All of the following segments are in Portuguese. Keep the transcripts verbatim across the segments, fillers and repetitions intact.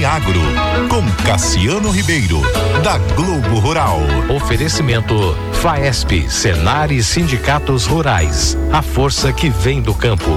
Agro, com Cassiano Ribeiro, da Globo Rural. Oferecimento Faesp, Senar e Sindicatos Rurais. A força que vem do campo.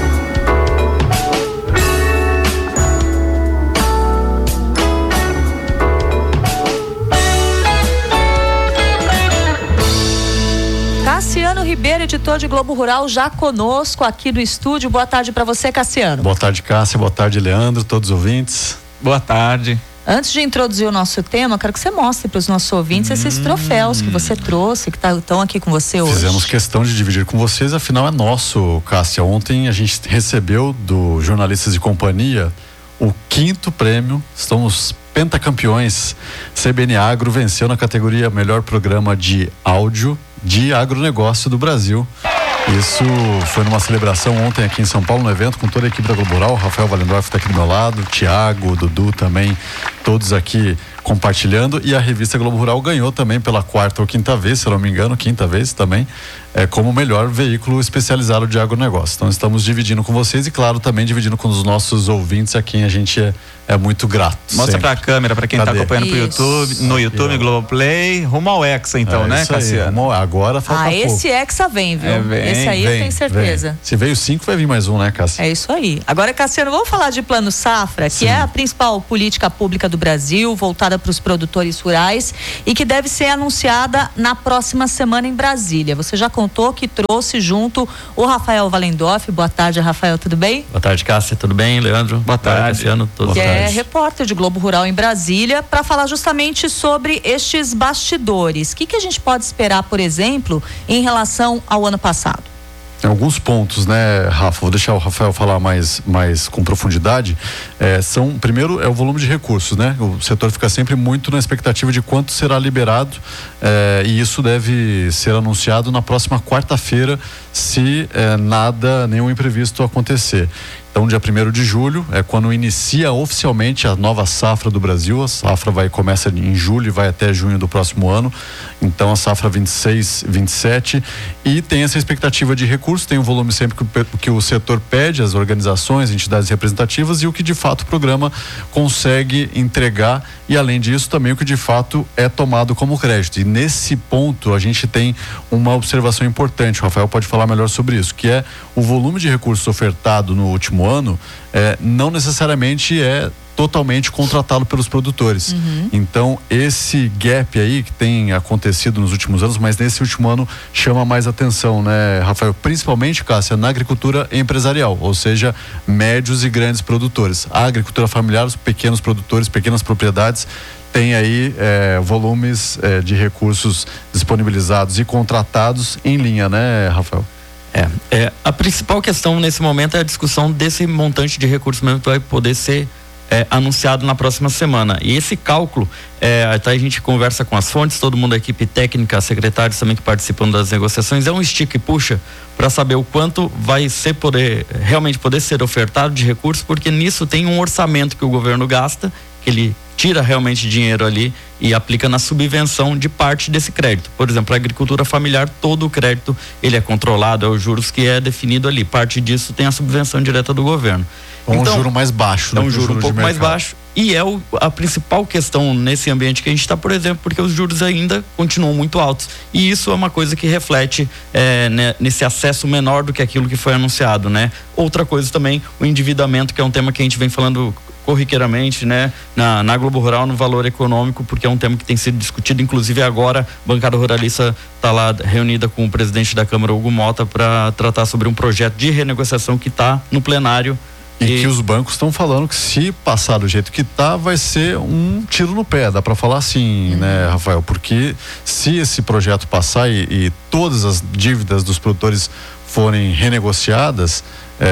Cassiano Ribeiro, editor de Globo Rural, já conosco aqui do estúdio. Boa tarde para você, Cassiano. Boa tarde, Cássia. Boa tarde, Leandro, todos os ouvintes. Boa tarde. Antes de introduzir o nosso tema, quero que você mostre para os nossos ouvintes hum. esses troféus que você trouxe, que estão aqui com você hoje. Fizemos questão de dividir com vocês, afinal é nosso, Cássia. Ontem a gente recebeu do Jornalistas de Companhia o quinto prêmio, estamos pentacampeões. C B N Agro venceu na categoria Melhor Programa de Áudio de Agronegócio do Brasil. Isso foi numa celebração ontem aqui em São Paulo, no evento com toda a equipe da Globo Rural. O Rafael Walendorf está aqui do meu lado, o Thiago, o Dudu também, todos aqui compartilhando. E a revista Globo Rural ganhou também pela quarta ou quinta vez, se eu não me engano, quinta vez também, é, como o melhor veículo especializado de agronegócio. Então estamos dividindo com vocês e, claro, também dividindo com os nossos ouvintes, a quem a gente é, é muito grato. Mostra para a câmera, para quem está acompanhando pro YouTube, no YouTube, Globoplay, rumo ao Hexa, então, é, né, Cassiano? Agora falta Ah, pouco. Esse Hexa vem, viu? É, vem, esse aí vem, eu tenho certeza. Vem. Se veio cinco, vai vir mais um, né, Cássia? É isso aí. Agora, Cassiano, vamos falar de Plano Safra, que Sim. é a principal política pública do Brasil, voltada para os produtores rurais e que deve ser anunciada na próxima semana em Brasília. Você já contou que trouxe junto o Rafael Walendorf. Boa tarde, Rafael, tudo bem? Boa tarde, Cássia, tudo bem? Leandro? Boa tarde, Cassiano, todos. Que é repórter de Globo Rural em Brasília, para falar justamente sobre estes bastidores. O que, que a gente pode esperar, por exemplo, em relação ao ano passado? Alguns pontos, né, Rafa? Vou deixar o Rafael falar mais, mais com profundidade. É, são, primeiro, é o volume de recursos, né? O setor fica sempre muito na expectativa de quanto será liberado, é, e isso deve ser anunciado na próxima quarta-feira, se é, nada, nenhum imprevisto acontecer. Então, dia primeiro de julho é quando inicia oficialmente a nova safra do Brasil. A safra vai, começa em julho e vai até junho do próximo ano. Então, a safra vinte e seis, vinte e sete. E tem essa expectativa de recursos, tem o volume sempre que, que o setor pede, as organizações, entidades representativas, e o que de fato o programa consegue entregar. E, além disso, também o que de fato é tomado como crédito. E nesse ponto, a gente tem uma observação importante. O Rafael pode falar melhor sobre isso, que é o volume de recursos ofertado no último ano é, não necessariamente é totalmente contratado pelos produtores. Uhum. Então, esse gap aí que tem acontecido nos últimos anos, mas nesse último ano chama mais atenção, né, Rafael? Principalmente, Cássia, na agricultura empresarial, ou seja, médios e grandes produtores. A agricultura familiar, os pequenos produtores, pequenas propriedades, tem aí é, volumes é, de recursos disponibilizados e contratados em linha, né, Rafael? É, é, a principal questão nesse momento é a discussão desse montante de recursos mesmo que vai poder ser é, anunciado na próxima semana. E esse cálculo, é, até a gente conversa com as fontes, todo mundo da equipe técnica, secretários também que participam das negociações, é um estica e puxa para saber o quanto vai ser poder, realmente poder ser ofertado de recursos, porque nisso tem um orçamento que o governo gasta, que ele tira realmente dinheiro ali e aplica na subvenção de parte desse crédito. Por exemplo, a agricultura familiar, todo o crédito ele é controlado, é os juros que é definido ali. Parte disso tem a subvenção direta do governo. É um então, juro mais baixo. É um juro um pouco mais baixo. E é o, a principal questão nesse ambiente que a gente está, por exemplo, porque os juros ainda continuam muito altos. E isso é uma coisa que reflete é, né, nesse acesso menor do que aquilo que foi anunciado, né? Outra coisa também, o endividamento, que é um tema que a gente vem falando corriqueiramente, né, na, na Globo Rural, no valor econômico, porque é um tema que tem sido discutido, inclusive agora a bancada ruralista está lá reunida com o presidente da Câmara, Hugo Mota, para tratar sobre um projeto de renegociação que está no plenário. E, e que os bancos estão falando que, se passar do jeito que tá, vai ser um tiro no pé, dá para falar assim, uhum. né, Rafael? Porque se esse projeto passar e, e todas as dívidas dos produtores forem renegociadas,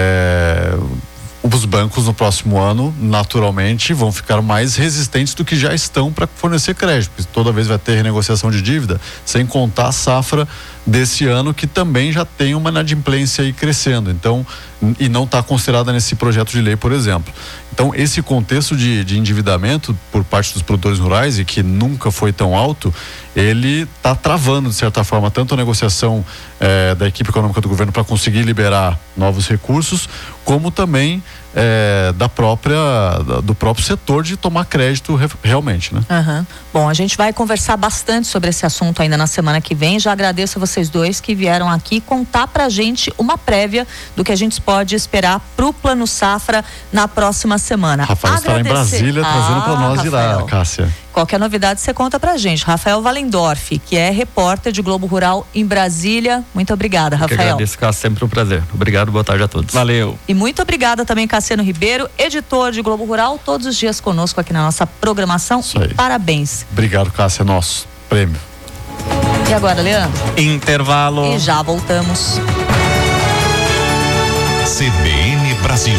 é, os bancos no próximo ano, naturalmente, vão ficar mais resistentes do que já estão para fornecer crédito, porque toda vez vai ter renegociação de dívida, sem contar a safra desse ano, que também já tem uma inadimplência aí crescendo, então, e não está considerada nesse projeto de lei, por exemplo. Então, esse contexto de, de endividamento por parte dos produtores rurais, e que nunca foi tão alto, ele está travando, de certa forma, tanto a negociação eh, da equipe econômica do governo para conseguir liberar novos recursos, como também é, da própria, do próprio setor de tomar crédito re, realmente, né? Uhum. Bom, a gente vai conversar bastante sobre esse assunto ainda na semana que vem. Já agradeço a vocês dois que vieram aqui contar pra gente uma prévia do que a gente pode esperar pro Plano Safra na próxima semana. Rafael estará em Brasília ah, trazendo para nós ir lá, Cássia. Qualquer novidade você conta pra gente. Rafael Valendorf, que é repórter de Globo Rural em Brasília. Muito obrigada, Eu Rafael. Que agradeço, Cássia, sempre um prazer. Obrigado, boa tarde a todos. Valeu. E muito obrigada também, Cassiano Ribeiro, editor de Globo Rural, todos os dias conosco aqui na nossa programação. Isso aí. E parabéns. Obrigado, Cássia, nosso prêmio. E agora, Leandro? Intervalo. E já voltamos. C B N Brasil.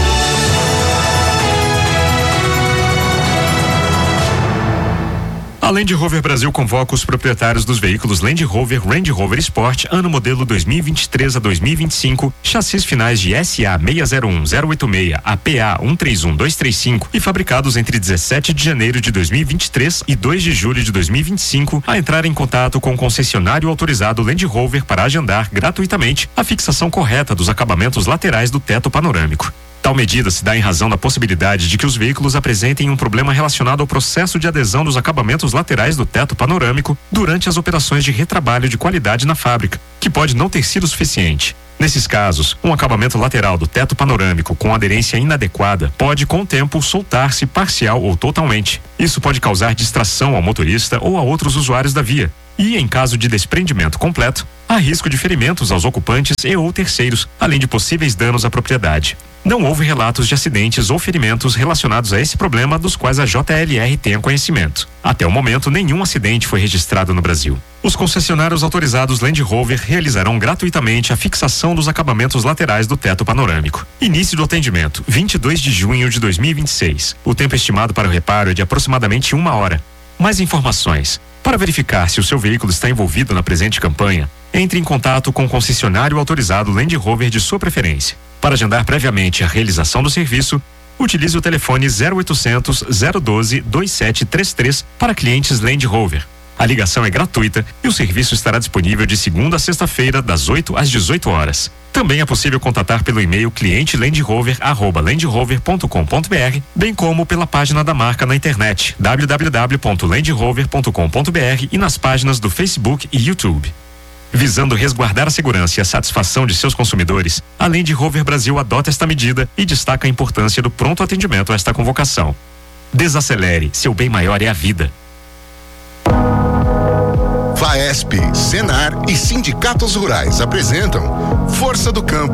A Land Rover Brasil convoca os proprietários dos veículos Land Rover, Range Rover Sport, ano modelo dois mil e vinte e três a dois mil e vinte e cinco, chassis finais de S A seis zero um zero oito seis, A P A um três um dois três cinco e fabricados entre dezessete de janeiro de dois mil e vinte e três e dois de julho de dois mil e vinte e cinco, a entrar em contato com o concessionário autorizado Land Rover para agendar gratuitamente a fixação correta dos acabamentos laterais do teto panorâmico. Tal medida se dá em razão da possibilidade de que os veículos apresentem um problema relacionado ao processo de adesão dos acabamentos laterais do teto panorâmico durante as operações de retrabalho de qualidade na fábrica, que pode não ter sido suficiente. Nesses casos, um acabamento lateral do teto panorâmico com aderência inadequada pode, com o tempo, soltar-se parcial ou totalmente. Isso pode causar distração ao motorista ou a outros usuários da via. E, em caso de desprendimento completo, há risco de ferimentos aos ocupantes e ou terceiros, além de possíveis danos à propriedade. Não houve relatos de acidentes ou ferimentos relacionados a esse problema dos quais a J L R tenha conhecimento. Até o momento, nenhum acidente foi registrado no Brasil. Os concessionários autorizados Land Rover realizarão gratuitamente a fixação dos acabamentos laterais do teto panorâmico. Início do atendimento, vinte e dois de junho de dois mil e vinte e seis. O tempo estimado para o reparo é de aproximadamente uma hora. Mais informações. Para verificar se o seu veículo está envolvido na presente campanha, entre em contato com o concessionário autorizado Land Rover de sua preferência. Para agendar previamente a realização do serviço, utilize o telefone zero oitocentos, zero doze, vinte e sete trinta e três para clientes Land Rover. A ligação é gratuita e o serviço estará disponível de segunda a sexta-feira, das oito às dezoito horas. Também é possível contatar pelo e-mail cliente landrover arroba landrover ponto com ponto br, bem como pela página da marca na internet w w w ponto landrover ponto com ponto br e nas páginas do Facebook e YouTube. Visando resguardar a segurança e a satisfação de seus consumidores, a Land Rover Brasil adota esta medida e destaca a importância do pronto atendimento a esta convocação. Desacelere, seu bem maior é a vida. FAESP, Senar e sindicatos rurais apresentam Força do Campo.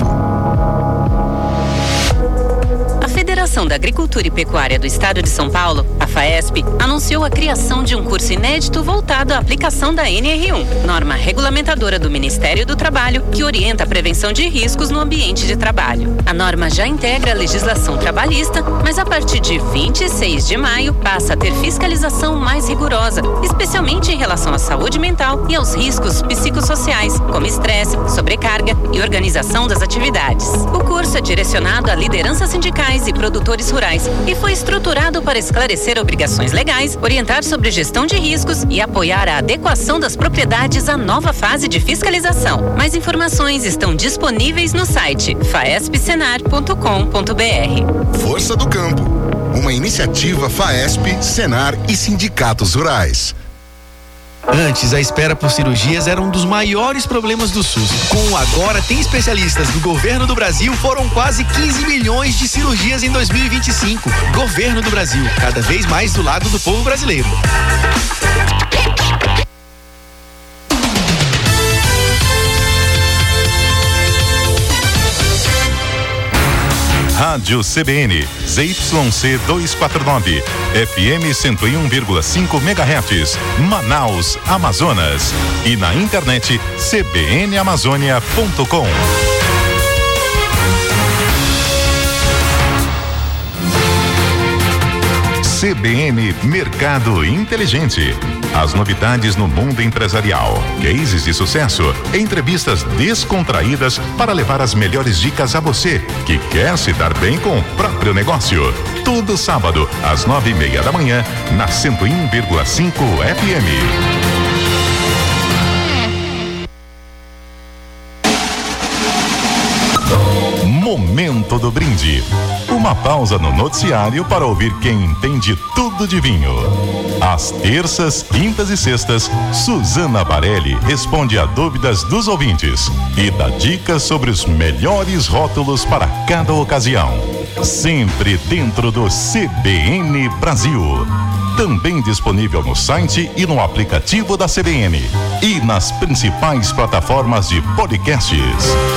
A Federação da Agricultura e Pecuária do Estado de São Paulo, a FAESP, anunciou a criação de um curso inédito voltado à aplicação da N R um, norma regulamentadora do Ministério do Trabalho, que orienta a prevenção de riscos no ambiente de trabalho. A norma já integra a legislação trabalhista, mas a partir de vinte e seis de maio passa a ter fiscalização mais rigorosa, especialmente em relação à saúde mental e aos riscos psicossociais, como estresse, sobrecarga e organização das atividades. O curso é direcionado a lideranças sindicais e produtores rurais e foi estruturado para esclarecer obrigações legais, orientar sobre gestão de riscos e apoiar a adequação das propriedades à nova fase de fiscalização. Mais informações estão disponíveis no site faesp senar ponto com ponto br. Força do Campo, uma iniciativa FAESP, Senar e sindicatos rurais. Antes, a espera por cirurgias era um dos maiores problemas do SUS. Com o Agora Tem Especialistas do Governo do Brasil, foram quase quinze milhões de cirurgias em dois mil e vinte e cinco. Governo do Brasil, cada vez mais do lado do povo brasileiro. Rádio C B N, Z Y C duzentos e quarenta e nove, F M cento e um vírgula cinco megahertz, Manaus, Amazonas. E na internet c b n amazônia ponto com. C B N Mercado Inteligente. As novidades no mundo empresarial, cases de sucesso, entrevistas descontraídas para levar as melhores dicas a você que quer se dar bem com o próprio negócio. Todo sábado, às nove e meia da manhã, na cento e um vírgula cinco F M. Momento momento do brinde. Uma pausa no noticiário para ouvir quem entende tudo de vinho. Às terças, quintas e sextas, Suzana Barelli responde a dúvidas dos ouvintes e dá dicas sobre os melhores rótulos para cada ocasião. Sempre dentro do C B N Brasil. Também disponível no site e no aplicativo da C B N e nas principais plataformas de podcasts.